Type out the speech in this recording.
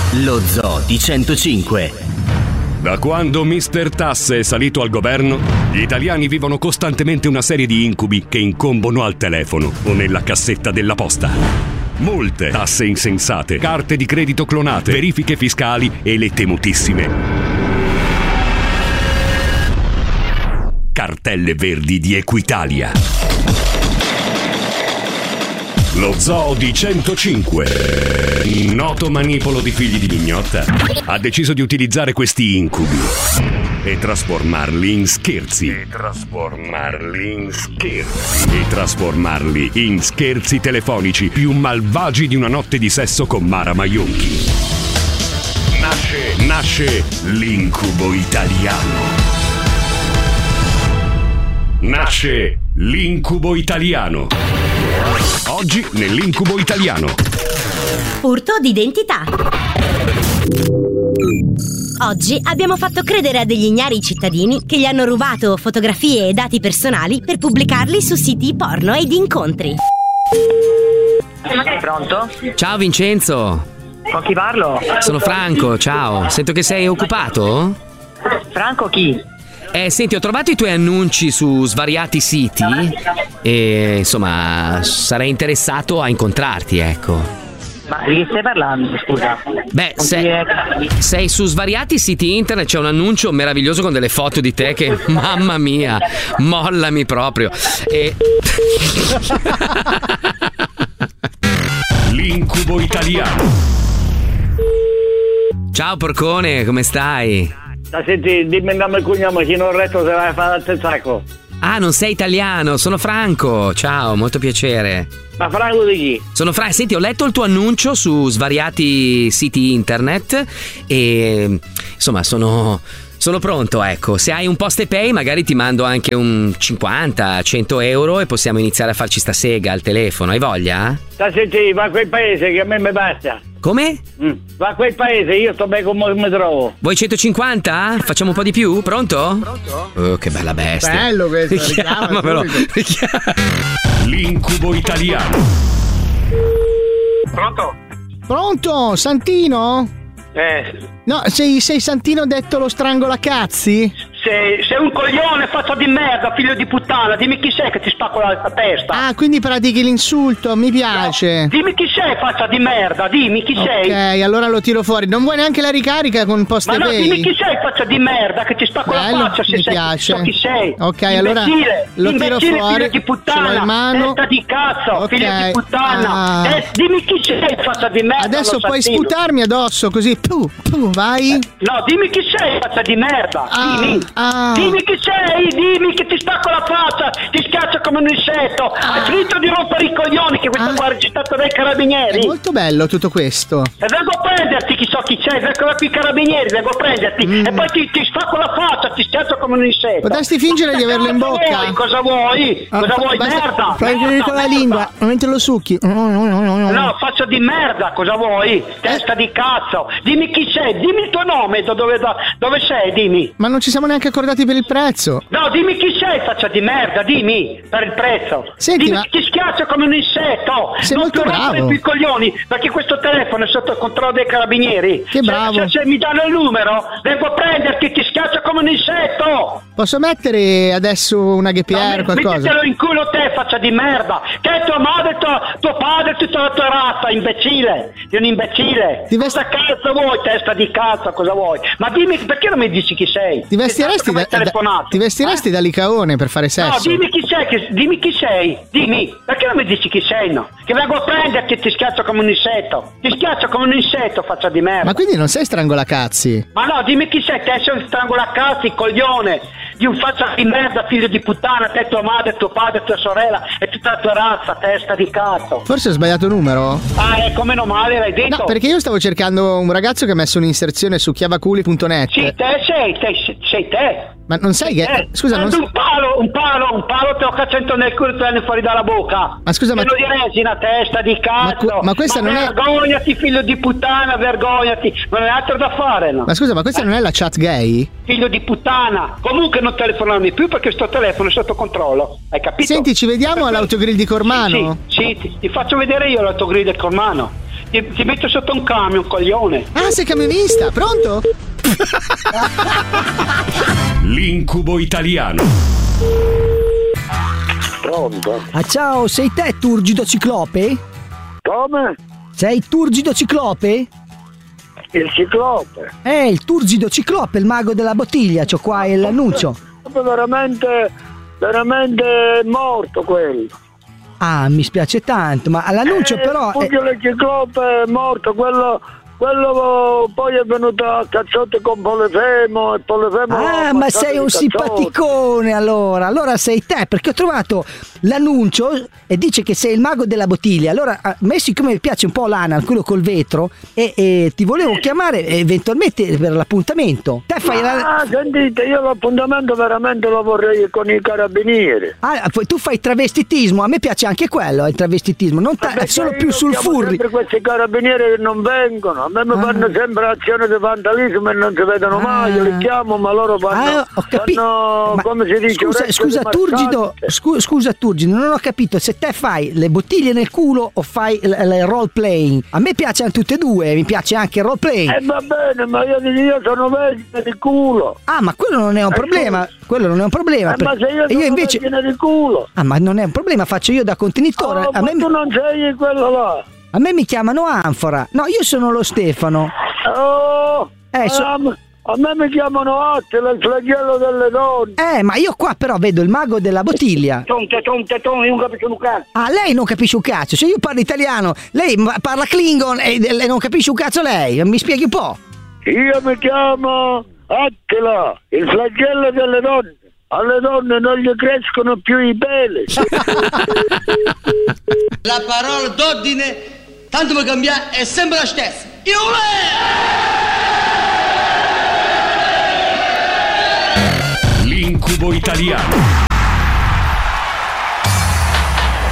Lo Zoo di 105. Da quando Mr. Tasse è salito al governo, gli italiani vivono costantemente una serie di incubi che incombono al telefono o nella cassetta della posta. Multe, tasse insensate, carte di credito clonate, verifiche fiscali e le temutissime cartelle verdi di Equitalia. Lo Zoo di 105, noto manipolo di figli di mignotta, ha deciso di utilizzare questi incubi e trasformarli in scherzi. E trasformarli in scherzi telefonici più malvagi di una notte di sesso con Mara Maionchi. Nasce l'incubo italiano. Nasce l'incubo italiano. Oggi nell'incubo italiano. Furto d'identità. Oggi abbiamo fatto credere a degli ignari cittadini che gli hanno rubato fotografie e dati personali per pubblicarli su siti porno e di incontri. Pronto? Ciao Vincenzo. Con chi parlo? Sono Franco, ciao. Sento che sei occupato? Franco chi? Senti, ho trovato i tuoi annunci su svariati siti e insomma sarei interessato a incontrarti, ecco. Ma di chi stai parlando, scusa? Beh, sei su svariati siti internet, c'è un annuncio meraviglioso con delle foto di te che, mamma mia, mollami proprio. L'incubo italiano. Ciao porcone, come stai? Senti, dimmi il nome e cognome, che non ho retto se vai a fare il sacco. Ah, non sei italiano, sono Franco. Ciao, molto piacere. Ma Franco di chi? Sono Franco. Senti, ho letto il tuo annuncio su svariati siti internet e insomma sono pronto, ecco. Se hai un PostePay magari ti mando anche un 50-100 euro e possiamo iniziare a farci sta sega al telefono. Hai voglia? Senti, va a quel paese che a me mi basta. Come? Va a quel paese, io sto bene come mi trovo. Vuoi 150? Facciamo un po' di più? Pronto? Oh, che bella bestia. Bello questo, Chiamamelo. L'incubo italiano. Pronto, Santino? No, sei Santino detto lo strangolacazzi? Sei un coglione fatto di merda, figlio di puttana. Dimmi chi sei che ti spacco la testa. Ah, quindi pratichi l'insulto, mi piace. No, dimmi chi sei, faccia di merda, dimmi chi sei. Ok, allora lo tiro fuori. Non vuoi neanche la ricarica con PostePay? Ma no, dimmi chi sei, faccia di merda, che ti spacco la faccia se mi piace. So chi sei. Ok, imbecille, allora lo tiro fuori. Figlio di puttana, ce l'ho in mano. testa di cazzo, Okay. figlio di puttana. Dimmi chi sei, faccia di merda. Adesso puoi sputarmi addosso così. Tu, vai. No, dimmi chi sei, faccia di merda. Dimmi chi sei, dimmi che ti stacco la faccia, ti schiaccio come un insetto. Hai finito di rompere i coglioni che questa qua è registrata dai carabinieri. È molto bello tutto questo. E vengo a prenderti, chi so chi sei, vengo qui i carabinieri, vengo a prenderti e poi ti stacco la faccia, ti schiaccio come un insetto. Potresti fingere di averlo in bocca. Cosa vuoi? Cosa vuoi? Merda! Fai con la lingua, mentre lo succhi. No, faccia di merda, cosa vuoi? Testa di cazzo. Dimmi chi sei, dimmi il tuo nome, dove sei, dimmi. Ma non ci siamo neanche accordati per il prezzo. No, dimmi chi sei, faccia di merda, dimmi, per il prezzo. Senti, dimmi che ti schiaccio come un insetto. Sei non molto ti rompere bravo. più i coglioni, perché questo telefono è sotto il controllo dei carabinieri. Che bravo. Se mi danno il numero, vengo a prenderti, ti schiaccio come un insetto. Posso mettere adesso una GPR, qualcosa? Mettetelo in culo te, faccia di merda. Te, tua madre, tuo padre, tutta la tua razza, imbecille. Sei un imbecille. Cosa cazzo vuoi, testa di cazzo, cosa vuoi? Ma dimmi, perché non mi dici chi sei? Ti vestiresti da licaone per fare sesso? No, dimmi chi sei, dimmi, perché non mi dici chi sei, no? Che vengo a prenderti e ti schiaccio come un insetto. Ti schiaccio come un insetto, faccia di merda. Ma quindi non sei strangolacazzi? Ma no, dimmi chi sei, te sei un strangolacazzi, coglione. Di un faccia di merda, figlio di puttana, te, tua madre, tuo padre, tua sorella e tutta la tua razza, testa di cazzo. Forse ho sbagliato numero? Come meno male l'hai detto? No, perché io stavo cercando un ragazzo che ha messo un'inserzione su chiavaculi.net. Sì, sei te. Ma non sai che... Scusa, non un palo te lo cacciato nel culo e te viene fuori dalla bocca. Ma scusa, Pieno di resina, testa di cazzo. Ma questa non è... Vergognati, figlio di puttana, vergognati. Non hai altro da fare, no? Ma scusa, ma questa non è la chat gay? Figlio di puttana. Comunque non telefonarmi più perché sto telefono è sotto controllo. Hai capito? Senti, ci vediamo all'autogrill di Cormano? Sì, ti faccio vedere io l'autogrill di Cormano. Ti metto sotto un camion, coglione. Ah, sei camionista, pronto? L'incubo italiano. Pronto? Ah, ciao, sei te Turgido Ciclope? Come? Sei Turgido Ciclope? Il ciclope. Il Turgido Ciclope, il mago della bottiglia, c'ho qua l'annuncio. Veramente morto quello. Ah, mi spiace tanto, ma all'annuncio però... Il ciclope è morto, quello poi è venuto a cazzotti con Polifemo e Polifemo... Ah, ma sei un simpaticone allora sei te, perché ho trovato l'annuncio e dice che sei il mago della bottiglia. Allora, a me siccome mi piace un po' l'ANAL, quello col vetro, e ti volevo chiamare eventualmente per l'appuntamento. Te fai sentite, io l'appuntamento veramente lo vorrei con i carabinieri. Ah, tu fai travestitismo, a me piace anche quello, il travestitismo, non solo più sul furri. Sempre questi carabinieri che non vengono, a me mi fanno sempre azioni di vandalismo e non si vedono mai, io li chiamo ma loro fanno, ma, come si dice, scusa Turgido, non ho capito se te fai le bottiglie nel culo o fai il role playing. A me piacciono tutte e due, mi piace anche il role playing. Va bene, ma io sono vergine di culo. Ah, ma quello non è un problema. Quello non è un problema. Ma se io sono invece vergine di culo. Ah, ma non è un problema, faccio io da contenitore. Ma tu non sei quello là. A me mi chiamano Anfora. No, io sono lo Stefano. A me mi chiamano Attila, il flagello delle donne. Ma io qua però vedo il mago della bottiglia. Io non capisco un cazzo. Ah, lei non capisce un cazzo. Se io parlo italiano, lei parla Klingon e non capisce un cazzo lei. Mi spieghi un po'? Io mi chiamo Attila, il flagello delle donne. Alle donne non gli crescono più i peli. La parola d'ordine, tanto per cambiare, è sempre la stessa. L'incubo italiano.